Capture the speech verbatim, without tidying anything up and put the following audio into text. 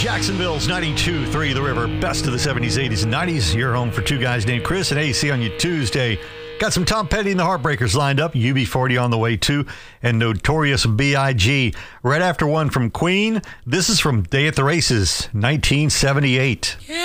Jacksonville's ninety-two three The River. Best of the seventies, eighties, and nineties. You're home for two guys named Chris and A C on your Tuesday. Got some Tom Petty and the Heartbreakers lined up. U B forty on the way, too. And Notorious B I G Right after one from Queen. This is from Day at the Races, nineteen seventy-eight. Yeah.